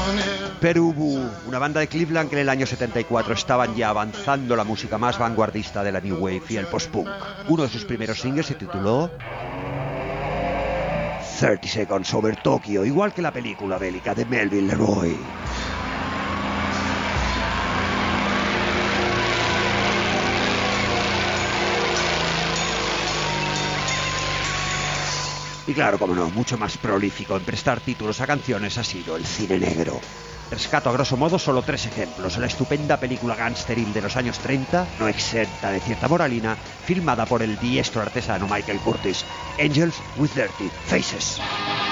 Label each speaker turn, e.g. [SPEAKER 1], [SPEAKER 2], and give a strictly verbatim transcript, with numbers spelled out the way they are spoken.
[SPEAKER 1] Pero hubo una banda de Cleveland que en el año setenta y cuatro estaban ya avanzando la música más vanguardista de la New Wave y el post-punk. Uno de sus primeros singles se tituló thirty Seconds Over Tokyo, igual que la película bélica de Melvin Leroy. Y claro, como no, mucho más prolífico en prestar títulos a canciones ha sido el cine negro. Rescato a grosso modo solo tres ejemplos. La estupenda película gangsteril de los años treinta, no exenta de cierta moralina, filmada por el diestro artesano Michael Curtis, Angels with Dirty Faces.